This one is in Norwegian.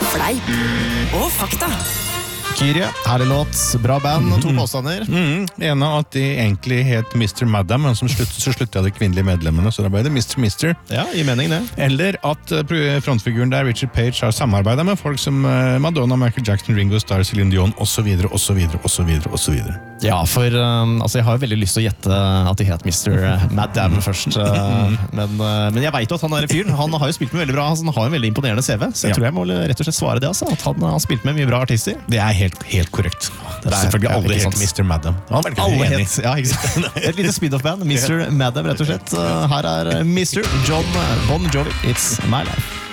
Fleip og fakta. Kyrie, herlig låt, bra band og to påstander. En av at de egentlig het Mr. Madam, men så sluttet de kvinnelige medlemmene, så da ble det Mr. Ja, i mening det. Eller at frontfiguren der, Richard Page, har samarbeidet med folk som Madonna, Michael Jackson, Ringo Starr, Celine Dion, og så videre, og så videre, og så videre, og så videre. Ja, for altså, jeg har jo veldig lyst til å gjette at de het Mr. Madam først, men jeg vet jo at han er en fyr. Han har jo spilt med veldig bra, han har en veldig imponerende CV, så jeg tror jeg må rett og slett svare det, altså, at han har spilt med mye bra artister. Det er helt korrekt. Selvfølgelig alle helt Mr. Madam. Alle het, ja, ikke sant? Et lite speed-off-band, Mr. Madam, rett og slett. Her er Mr. John Bon Jovi, It's My Life.